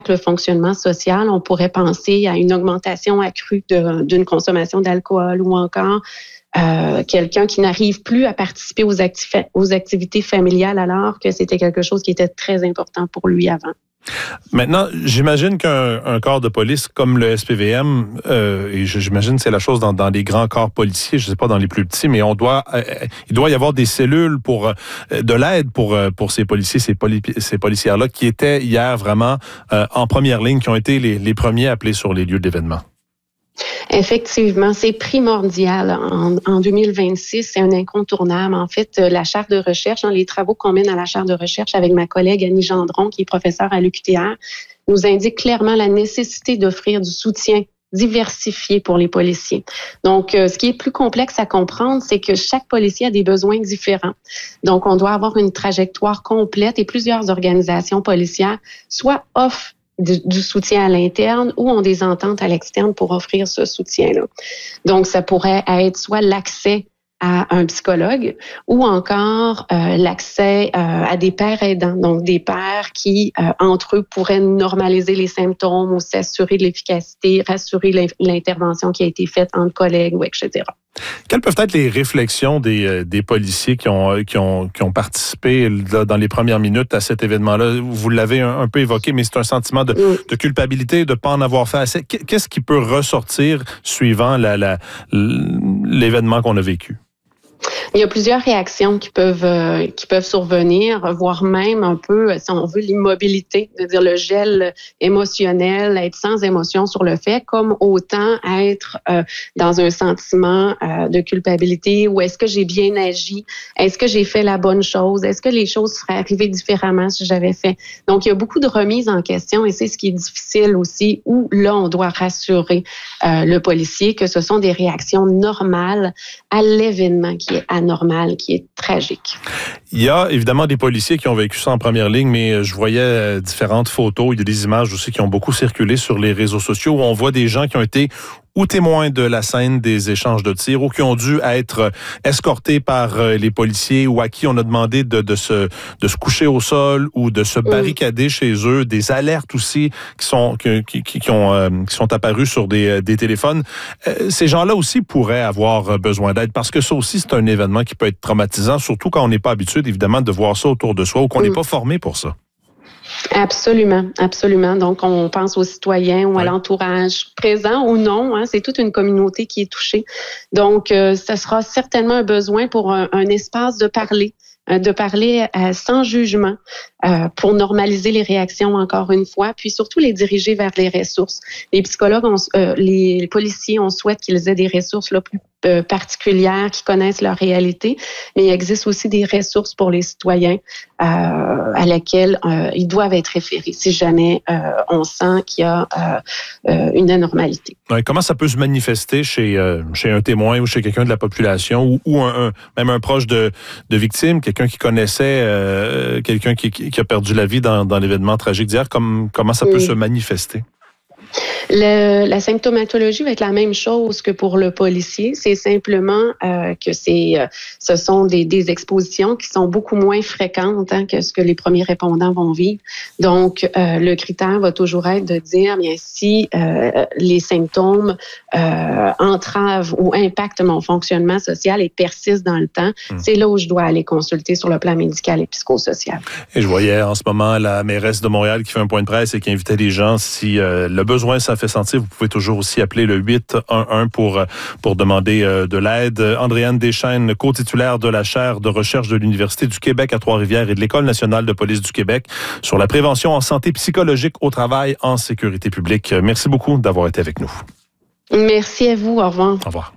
le fonctionnement social. On pourrait penser à une augmentation accrue d'une consommation d'alcool ou encore quelqu'un qui n'arrive plus à participer aux activités familiales alors que c'était quelque chose qui était très important pour lui avant. Maintenant, j'imagine qu'un corps de police comme le SPVM, et j'imagine que c'est la chose dans les grands corps policiers, je ne sais pas dans les plus petits, mais il doit y avoir des cellules de l'aide pour ces policiers, ces policières-là qui étaient hier vraiment en première ligne, qui ont été les premiers appelés sur les lieux d'événement. Effectivement, c'est primordial. En 2026, c'est un incontournable. En fait, la chaire de recherche, les travaux qu'on mène à la chaire de recherche avec ma collègue Annie Gendron, qui est professeure à l'UQTR, nous indique clairement la nécessité d'offrir du soutien diversifié pour les policiers. Donc, ce qui est plus complexe à comprendre, c'est que chaque policier a des besoins différents. Donc, on doit avoir une trajectoire complète et plusieurs organisations policières soit offrent du soutien à l'interne ou ont des ententes à l'externe pour offrir ce soutien-là. Donc, ça pourrait être soit l'accès à un psychologue ou encore l'accès à des pairs aidants, donc des pairs qui, entre eux, pourraient normaliser les symptômes ou s'assurer de l'efficacité, rassurer l'intervention qui a été faite entre collègues ou etc. Quelles peuvent être les réflexions des policiers qui ont participé là, dans les premières minutes à cet événement-là? Vous l'avez un peu évoqué, mais c'est un sentiment de culpabilité de ne pas en avoir fait assez. Qu'est-ce qui peut ressortir suivant l'événement qu'on a vécu? Il y a plusieurs réactions qui peuvent survenir, voire même un peu, si on veut, l'immobilité, c'est-à-dire le gel émotionnel, être sans émotion sur le fait, comme autant être dans un sentiment de culpabilité, ou est-ce que j'ai bien agi, est-ce que j'ai fait la bonne chose, est-ce que les choses seraient arrivées différemment si j'avais fait. Donc, il y a beaucoup de remises en question et c'est ce qui est difficile aussi, où là, on doit rassurer le policier que ce sont des réactions normales à l'événement qui est anormal, qui est tragique. Il y a évidemment des policiers qui ont vécu ça en première ligne, mais je voyais différentes photos. Il y a des images aussi qui ont beaucoup circulé sur les réseaux sociaux où on voit des gens qui ont été ou témoins de la scène des échanges de tirs ou qui ont dû être escortés par les policiers ou à qui on a demandé de se coucher au sol ou de se barricader chez eux. Des alertes aussi qui sont apparues sur des téléphones. Ces gens-là aussi pourraient avoir besoin d'aide parce que ça aussi, c'est un événement qui peut être traumatisant, surtout quand on n'est pas habitué, évidemment, de voir ça autour de soi ou qu'on n'est pas formé pour ça. Absolument, absolument. Donc, on pense aux citoyens ou à l'entourage présent ou non. C'est toute une communauté qui est touchée. Donc, ça sera certainement un besoin pour un espace de parler sans jugement pour normaliser les réactions encore une fois, puis surtout les diriger vers les ressources. Les psychologues, les policiers, on souhaite qu'ils aient des ressources là, plus particulières, qui connaissent leur réalité, mais il existe aussi des ressources pour les citoyens à laquelle ils doivent être référés si jamais on sent qu'il y a une anormalité. Ouais, comment ça peut se manifester chez un témoin ou chez quelqu'un de la population ou même un proche de victime, quelqu'un qui connaissait quelqu'un qui a perdu la vie dans l'événement tragique d'hier, comment ça peut se manifester? La symptomatologie va être la même chose que pour le policier. C'est simplement que ce sont des expositions qui sont beaucoup moins fréquentes que ce que les premiers répondants vont vivre. Donc, le critère va toujours être de dire, bien, si les symptômes entravent ou impactent mon fonctionnement social et persistent dans le temps, c'est là où je dois aller consulter sur le plan médical et psychosocial. Et je voyais en ce moment la mairesse de Montréal qui fait un point de presse et qui invitait les gens, si le besoin ça fait sentir, vous pouvez toujours aussi appeler le 811 pour demander de l'aide. Andréane Deschênes, co-titulaire de la chaire de recherche de l'Université du Québec à Trois-Rivières et de l'École nationale de police du Québec sur la prévention en santé psychologique au travail en sécurité publique. Merci beaucoup d'avoir été avec nous. Merci à vous. Au revoir. Au revoir.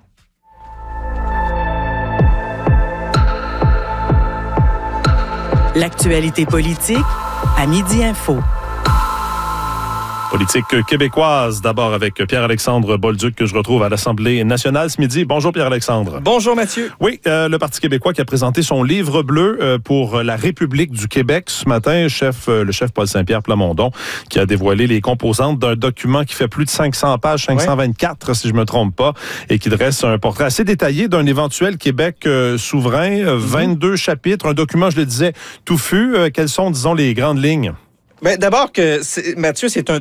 L'actualité politique à Midi Info. Politique québécoise, d'abord avec Pierre-Alexandre Bolduc que je retrouve à l'Assemblée nationale ce midi. Bonjour Pierre-Alexandre. Bonjour Mathieu. Oui, le Parti québécois qui a présenté son livre bleu pour la République du Québec ce matin. Le chef Paul Saint-Pierre Plamondon qui a dévoilé les composantes d'un document qui fait plus de 500 pages, 524 si je me trompe pas, et qui dresse un portrait assez détaillé d'un éventuel Québec souverain, 22 chapitres, un document, je le disais, touffu. Quelles sont, disons, les grandes lignes? D'abord, Mathieu, c'est un